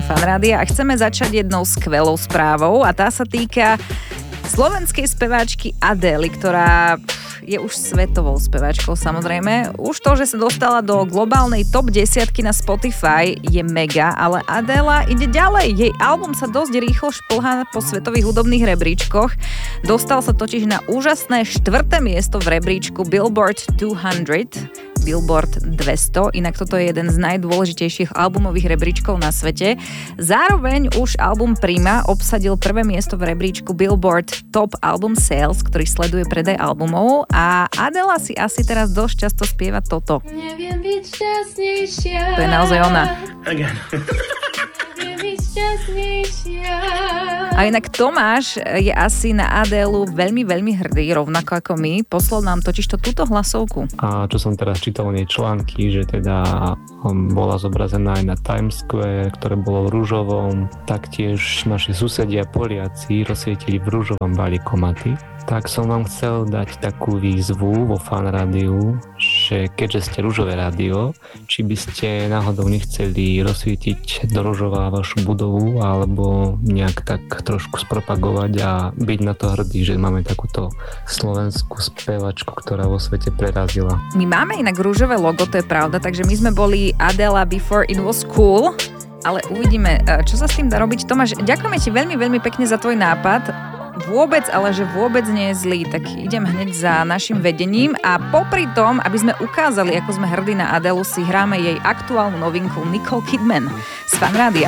Fan Rádia a chceme začať jednou skvelou správou a tá sa týka slovenskej speváčky Adely, ktorá je už svetovou speváčkou samozrejme. Už to, že sa dostala do globálnej top 10 na Spotify je mega, ale Adela ide ďalej. Jej album sa dosť rýchlo šplhá po svetových hudobných rebríčkoch. Dostal sa totiž na úžasné 4. miesto v rebríčku Billboard 200. Billboard 200, inak toto je jeden z najdôležitejších albumových rebríčkov na svete. Zároveň už album Prima obsadil 1. miesto v rebríčku Billboard Top Album Sales, ktorý sleduje predaj albumov a Adela si asi teraz dosť často spieva toto. Neviem byť šťastnejšia. To je naozaj ona. Again. Neviem byť šťastnejšia. A inak Tomáš je asi na Adelu veľmi, veľmi hrdý, rovnako ako my. Poslal nám totižto túto hlasovku. A čo som teraz čítal o nej články, že teda bola zobrazená aj na Times Square, ktoré bolo v rúžovom. Taktiež naši susedia Poliaci rozsvietili v rúžovom balíkomaty. Tak som vám chcel dať takú výzvu vo Fan Rádiu, že keďže ste rúžové rádio, či by ste náhodou nechceli rozsvietiť do rúžova vašu budovu alebo nejak tak trošku spropagovať a byť na to hrdý, že máme takúto slovenskú spevačku, ktorá vo svete prerazila. My máme inak rúžové logo, to je pravda, takže my sme boli Adela before it was cool, ale uvidíme, čo sa s tým dá robiť. Tomáš, ďakujeme ti veľmi, veľmi pekne za tvoj nápad. Vôbec, ale že vôbec nie je zlý, tak idem hneď za našim vedením a popri tom, aby sme ukázali, ako sme hrdí na Adelu, si hráme jej aktuálnu novinku Nicole Kidman z Fan Rádia.